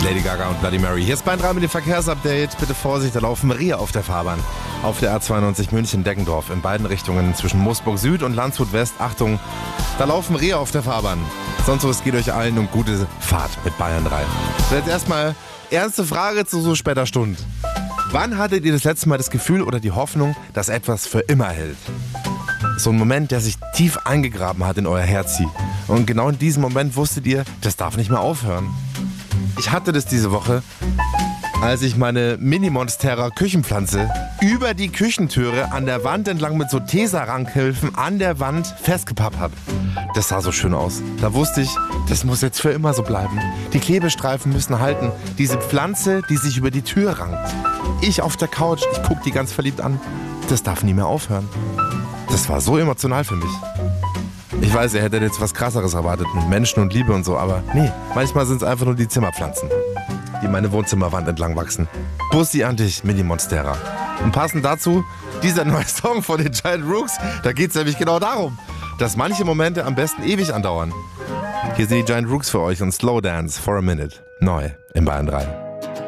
Lady Gaga und Bloody Mary. Hier ist Bayern 3 mit dem Verkehrsupdate. Bitte Vorsicht, da laufen Rehe auf der Fahrbahn. Auf der A92 München-Deggendorf in beiden Richtungen zwischen Moosburg Süd und Landshut West. Achtung, da laufen Rehe auf der Fahrbahn. Sonst was geht euch allen und gute Fahrt mit Bayern 3. So, jetzt erstmal ernste Frage zu so später Stunde. Wann hattet ihr das letzte Mal das Gefühl oder die Hoffnung, dass etwas für immer hält? So ein Moment, der sich tief eingegraben hat in euer Herz. Und genau in diesem Moment wusstet ihr, das darf nicht mehr aufhören. Ich hatte das diese Woche, als ich meine Mini-Monstera Küchenpflanze über die Küchentüre an der Wand entlang mit so Tesa-Rankhilfen an der Wand festgepappt habe. Das sah so schön aus. Da wusste ich, das muss jetzt für immer so bleiben. Die Klebestreifen müssen halten. Diese Pflanze, die sich über die Tür rankt. Ich auf der Couch, ich gucke die ganz verliebt an. Das darf nie mehr aufhören. Das war so emotional für mich. Ich weiß, ihr hättet jetzt was Krasseres erwartet mit Menschen und Liebe und so, aber nee, manchmal sind es einfach nur die Zimmerpflanzen, die meine Wohnzimmerwand entlang wachsen. Bussi an dich, Mini-Monstera. Und passend dazu, dieser neue Song von den Giant Rooks, da geht es nämlich genau darum, dass manche Momente am besten ewig andauern. Hier sind die Giant Rooks für euch und Slow Dance for a Minute. Neu in Bayern 3.